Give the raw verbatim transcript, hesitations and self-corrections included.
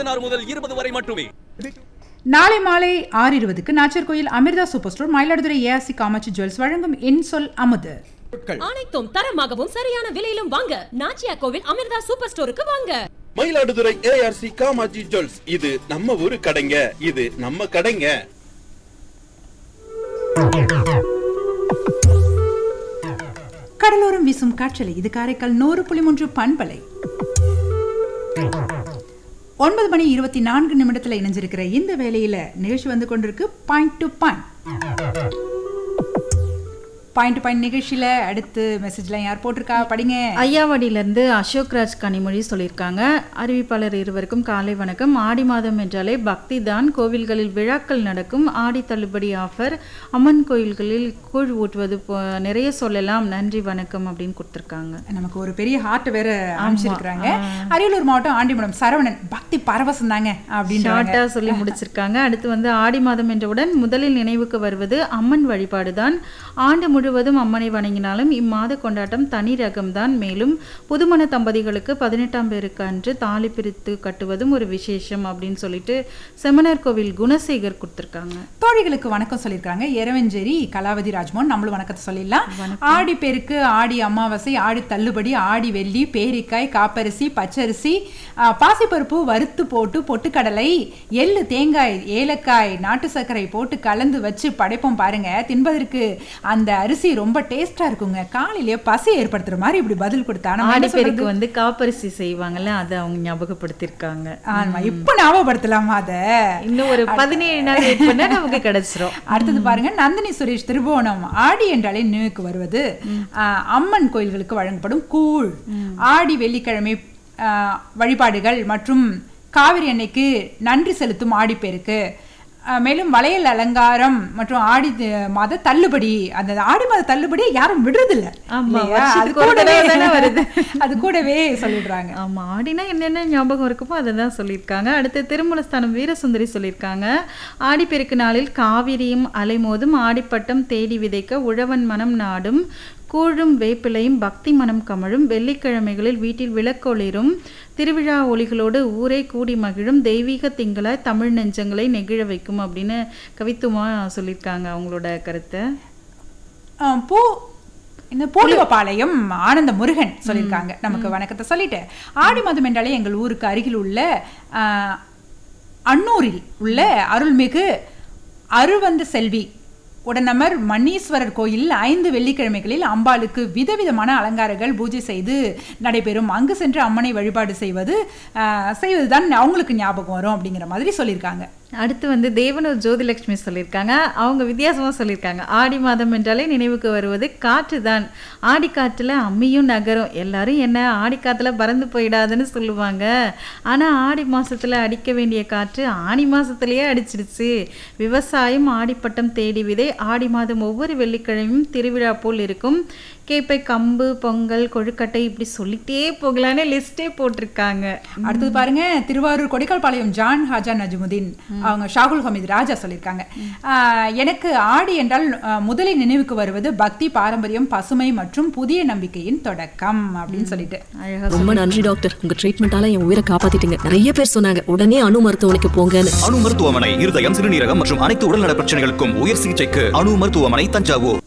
பதினாறு முதல் இருபது வரை மட்டுமே. நாளை மாலை ஆறு இருபதுக்கு Nachiarkoil Amrita super store Mayiladuthurai ARC Kamakshi jewels வழங்கும் இன்சொல் அமுது. அனைத்தும் தரமாகவும் சரியான விலையிலும் வாங்க நாச்சியா கோவில் அமிர்தா சூப்பர் ஸ்டோருக்கு வாங்க. மயிலாடுதுறை ஏஆர்சி காமாட்சி ஜுவல்ஸ், இது நம்ம ஊரு கடைங்க, இது நம்ம கடைங்க. கடலோரம் வீசும் காற்றலை, இது காரைக்கால் நூறு புள்ளி மூன்று பண்பலை. ஒன்பது மணி இருபத்தி நான்கு நிமிடத்துல இணைஞ்சிருக்கிற இந்த வேலையில நிகழ்ச்சி வந்து கொண்டிருக்கு point to point. Point to point நிகழ்ச்சியில அடுத்து மெசேஜ்லாம் யார் போட்டிருக்கா படிங்க. ஐயாவடியிலேருந்து அசோக் ராஜ் கனிமொழி சொல்லியிருக்காங்க. அறிவிப்பாளர் இருவருக்கும் காலை வணக்கம். ஆடி மாதம் என்றாலே பக்தி தான். கோவில்களில் விழாக்கள் நடக்கும். ஆடி தள்ளுபடி ஆஃபர், அம்மன் கோயில்களில் கூழ் ஊற்றுவது நிறைய சொல்லலாம். நன்றி வணக்கம் அப்படின்னு கொடுத்துருக்காங்க. நமக்கு ஒரு பெரிய ஹார்ட் வேற அமைச்சிருக்காங்க. அரியலூர் மாவட்டம் ஆண்டிமடம் சரவணன் பக்தி பரவசம் தாங்க அப்படின்னு சொல்லி முடிச்சிருக்காங்க. அடுத்து வந்து ஆடி மாதம் என்றவுடன் முதலில் நினைவுக்கு வருவது அம்மன் வழிபாடு தான். ஆண்டு முழுவதும் அம்மனை வணங்கினாலும் இம்மாத கொண்டாட்டம் தனி ரகம்தான். மேலும் புதுமண தம்பதிகளுக்கு பதினெட்டாம் பேருக்கு அன்று தாலி பிரித்து கட்டுவதும் ஒரு விசேஷம் அப்படின்னு சொல்லிட்டு செமனர் கோவில் குணசேகர் கொடுத்திருக்காங்க. தோழிகளுக்கு வணக்கம் சொல்லியிருக்காங்க. எரவஞ்சேரி கலாவதி ராஜ்மோகன் நம்மளும் வணக்கத்தை சொல்லிடலாம். ஆடி பெருக்கு, ஆடி அமாவாசை, ஆடி தள்ளுபடி, ஆடி வெள்ளி, பேரிக்காய், காப்பரிசி, பச்சரிசி, பாசிப்பருப்பு வறுத்து போட்டு பொட்டுக்கடலை, எள்ளு, தேங்காய், ஏலக்காய், நாட்டு சர்க்கரை போட்டு கலந்து வச்சு படைப்போம் பாருங்க. தின்பதற்கு அந்த அரிசி ரொம்ப டேஸ்டா இருக்குங்க. காலையிலேயே பசி ஏற்படுத்துற மாதிரி இப்படி பதில் கொடுத்தாங்க. ஆடி பேருக்கு வந்து காப்பரிசி செய்வாங்கல்ல, அதை அவங்க ஞாபகப்படுத்திருக்காங்க. ஆமா, இப்ப ஞாபகப்படுத்தலாமா? அத இன்னும் ஒரு பதினேழு நாள் வெயிட் பண்ணா நமக்கு கிடைச்சிரும். அடுத்தது பாருங்க, நந்தினி சுரேஷ் திருவோணம். ஆடி என்றாலே நினைவுக்கு வருவது அம்மன் கோயில்களுக்கு வழங்கப்படும் கூழ், ஆடி வெள்ளிக்கிழமை வழிபாடுகள் மற்றும் காவிரி அன்னைக்கு நன்றி செலுத்தும் ஆடிப்பேருக்கு, மேலும் வளையல் அலங்காரம் மற்றும் ஆடி மாத தள்ளுபடி. அந்த ஆடி மாத தள்ளுபடி யாரும் விடுறதில்ல, அது கூடவே சொல்லிடுறாங்க. ஆமா, ஆடினா என்னென்ன ஞாபகம் இருக்குமோ அதை தான் சொல்லியிருக்காங்க. அடுத்து திருமூலஸ்தானம் வீரசுந்தரி சொல்லியிருக்காங்க. ஆடிப்பெருக்கு நாளில் காவிரியும் அலைமோதும், ஆடிப்பட்டம் தேடி விதைக்க உழவன் மனம் நாடும், கூழும் வேப்பிலையும் பக்தி மனம் கமழும், வெள்ளிக்கிழமைகளில் வீட்டில் விளக்கொளிரும், திருவிழா ஒளிகளோடு ஊரை கூடி மகிழும், தெய்வீக திங்களாய் தமிழ் நெஞ்சங்களை நெகிழ வைக்கும் அப்படின்னு கவித்துவமா சொல்லியிருக்காங்க அவங்களோட கருத்தை. பூ இந்த பூலுவப்பாளையம் ஆனந்த முருகன் சொல்லியிருக்காங்க. நமக்கு வணக்கத்தை சொல்லிட்டு, ஆடி மாதம் என்றாலே எங்கள் ஊருக்கு அருகில் உள்ள அன்னூரில் உள்ள அருள்மிகு அருள்வந்த செல்வி உடனமர் மன்னீஸ்வரர் கோயில் ஐந்து வெள்ளிக்கிழமைகளில் அம்பாளுக்கு விதவிதமான அலங்காரங்கள் பூஜை செய்து நடைபெறும். அங்கு சென்று அம்மனை வழிபாடு செய்வது செய்வதுதான் அவங்களுக்கு ஞாபகம் வரும் அப்படிங்கிற மாதிரி சொல்லியிருக்காங்க. அடுத்து வந்து தேவனூர் ஜோதிலட்சுமி சொல்லியிருக்காங்க. அவங்க வித்தியாசமாக சொல்லியிருக்காங்க. ஆடி மாதம் என்றாலே நினைவுக்கு வருவது காற்று தான். ஆடி காற்றுல அம்மியும் நகரும். எல்லாரும் என்ன ஆடி காற்றுல பறந்து போயிடாதுன்னு சொல்லுவாங்க. ஆனால் ஆடி மாதத்தில் அடிக்க வேண்டிய காற்று ஆணி மாதத்துலேயே அடிச்சிடுச்சு. விவசாயம் ஆடிப்பட்டம் தேடி விதை. ஆடி மாதம் ஒவ்வொரு வெள்ளிக்கிழமையும் திருவிழா போல் இருக்கும். கேப்பை, கம்பு, பொங்கல், கொழுக்கட்டை, இப்படி சொல்லிட்டே போகலான்னு லிஸ்டே போட்டிருக்காங்க. அடுத்தது பாருங்க, திருவாரூர் கொடிக்கால்பாளையம் ஜான் ஹாஜா நஜ்முதீன் அவங்க ஷாகுல் ஹமீத் ராஜா சொல்லியிருக்காங்க. எனக்கு ஆடி என்றால் முதலில் நினைவுக்கு வருவது பக்தி, பாரம்பரியம், பசுமை மற்றும் புதிய நம்பிக்கையின் தொடக்கம் அப்படின்னு சொல்லிட்டு. ரொம்ப நன்றி டாக்டர், உங்க ட்ரீட்மெண்டால என் உயிரை காப்பாத்திட்டீங்க. நிறைய பேர் சொன்னாங்க உடனே அணு மருத்துவமனைக்கு போங்கன்னு. அணு மருத்துவமனை இருதயம், சிறுநீரகம் மற்றும் அனைத்து உடல்நல பிரச்சனைகளுக்கும் உயர் சிகிச்சைக்கு அணு மருத்துவமனை தஞ்சாவூர்.